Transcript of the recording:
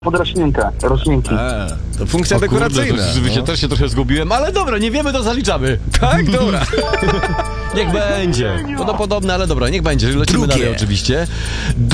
rośninki. To funkcja dekoracyjna. Rzeczywiście też się trochę zgubiłem, ale dobra, nie wiemy, to zaliczamy. Tak, dobra. Niech będzie. No to podobne, ale dobra, niech będzie. Lecimy Drugie. dalej oczywiście.